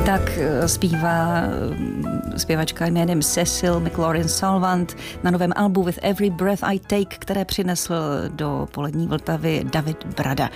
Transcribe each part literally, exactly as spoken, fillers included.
Tak zpívá zpěvačka jménem Cecil McLaurin Salvant na novém albu With Every Breath I Take, které přinesl do polední Vltavy David Brada.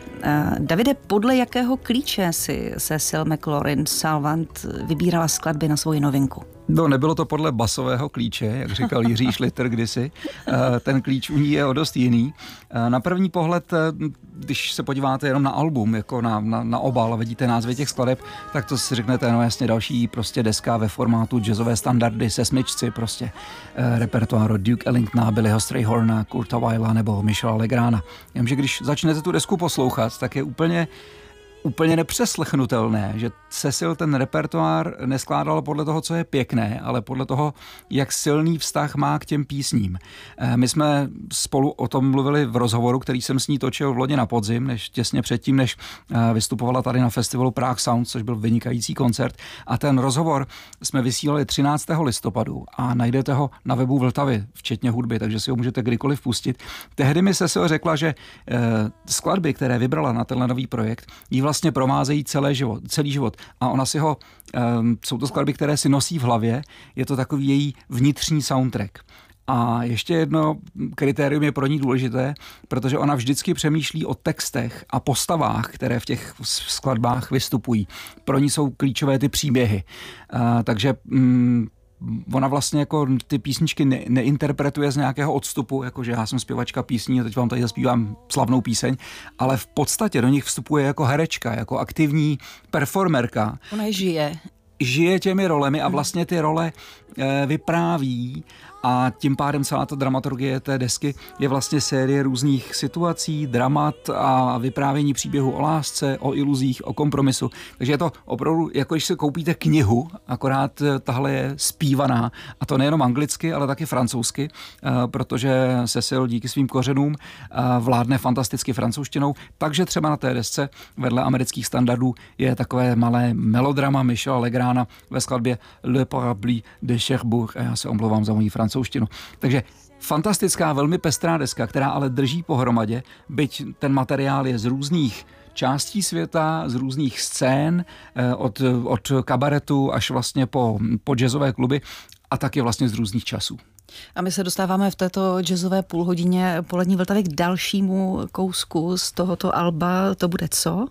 Davide, podle jakého klíče si Cecil McLaurin Salvant vybírala skladby na svoji novinku? No, nebylo to podle basového klíče, jak říkal Jiří Šliter kdysi. Ten klíč u ní je o dost jiný. Na první pohled, když se podíváte jenom na album, jako na, na, na obal a vidíte názvy těch skladeb, tak to si řeknete, no jasně, další prostě deska ve formátu jazzové standardy se smyčci, prostě repertoár od Duke Ellingtona, Billyho Strayhorna, Kurta Weila nebo Michela Legrána. Jenže když začnete tu desku poslouchat, tak je úplně úplně nepřeslechnutelné, že Cecil ten repertoár neskládal podle toho, co je pěkné, ale podle toho, jak silný vztah má k těm písním. My jsme spolu o tom mluvili v rozhovoru, který jsem s ní točil v loni na podzim, než těsně předtím, než vystupovala tady na festivalu Prague Sound, což byl vynikající koncert. A ten rozhovor jsme vysílali třináctého listopadu a najdete ho na webu Vltavy, včetně hudby, takže si ho můžete kdykoliv pustit. Tehdy mi Cecil řekla, že skladby, které vybrala na tenhle nový projekt, jí vlastně provázejí celý život, celý život. A ona si ho, um, jsou to skladby, které si nosí v hlavě, je to takový její vnitřní soundtrack. A ještě jedno kritérium je pro ní důležité, protože ona vždycky přemýšlí o textech a postavách, které v těch skladbách vystupují. Pro ní jsou klíčové ty příběhy. Uh, takže um, ona vlastně jako ty písničky ne, neinterpretuje z nějakého odstupu, jakože já jsem zpěvačka písní a teď vám tady zaspívám slavnou píseň, ale v podstatě do nich vstupuje jako herečka, jako aktivní performerka. Ona je žije. Žije těmi rolemi a vlastně ty role e, vypráví a tím pádem celá ta dramaturgie té desky je vlastně série různých situací, dramat a vyprávění příběhu o lásce, o iluzích, o kompromisu. Takže je to opravdu, jako když si koupíte knihu, akorát tahle je zpívaná a to nejenom anglicky, ale taky francouzsky, protože Cecil díky svým kořenům vládne fantasticky francouzštinou, takže třeba na té desce vedle amerických standardů je takové malé melodrama Michela Legrána ve skladbě Le Parapluie de Cherbourg a já se omlouvám za mojí francouzštinu. Takže fantastická, velmi pestrá deska, která ale drží pohromadě, byť ten materiál je z různých částí světa, z různých scén, od, od kabaretu až vlastně po, po jazzové kluby a taky vlastně z různých časů. A my se dostáváme v této jazzové půlhodině polední Vltavy k dalšímu kousku z tohoto alba. To bude co?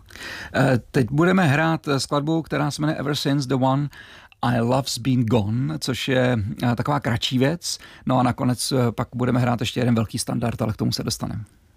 Teď budeme hrát skladbu, která se jmenuje Ever Since the One I Love's Been Gone, což je taková kratší věc. No a nakonec pak budeme hrát ještě jeden velký standard, ale k tomu se dostaneme.